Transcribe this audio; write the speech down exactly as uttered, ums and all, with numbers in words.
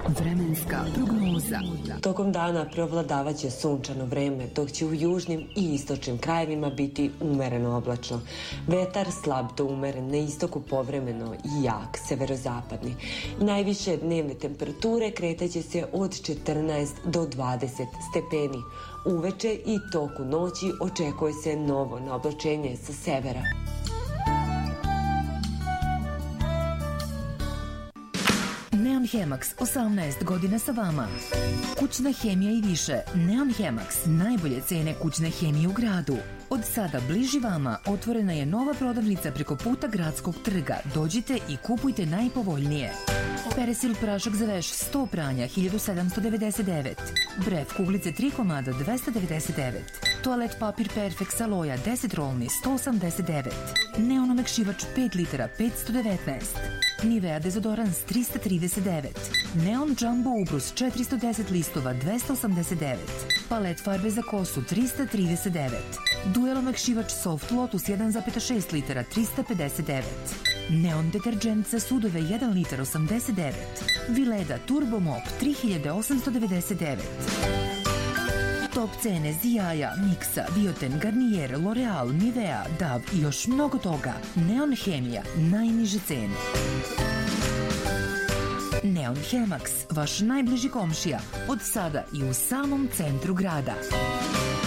Vremenska prognoza. Tokom dana preovladavaće sunčano vreme, dok će u južnim i istočnim krajevima biti umereno oblačno. Vetar slab do umeren, na istoku povremeno i jak, severozapadni. Najviše dnevne temperature kretaće se od četrnaest do dvadeset stepeni. Uveče i toku noći očekuje se novo naoblačenje sa severa. Neon Hemax, osamnaest godina sa vama. Kućna hemija i više. Neon Hemax, najbolje cene kućne hemije u gradu. Od sada bliži vama otvorena je nova prodavnica preko puta Gradskog trga. Dođite i kupujte najpovoljnije. Peresil prašak za veš sto pranja hiljadu sedamsto devedeset devet. Bref kuglice tri komada dvesta devedeset devet. Toalet papir Perfex Aloja deset rolni sto osamdeset devet. Neon omekšivač pet litara petsto devetnaest. Nivea dezodorans trista trideset devet. Neon Jumbo ubrus četiristo deset listova dvesta osamdeset devet. Palet farbe za kosu trista trideset devet. Duel omekšivač Soft Lotus jedan zarez šest litara trista pedeset devet. Neon deterđent za sudove jedan litar osamdeset devet. Vileda Turbo Mop tri hiljade osamsto devedeset devet. Top cene Zijaja, Mixa, Bioten, Garnier, L'Oreal, Nivea, Dove i još mnogo toga. Neon Hemija, najniže cene. Neon Hemax, vaš najbliži komšija, od sada i u samom centru grada.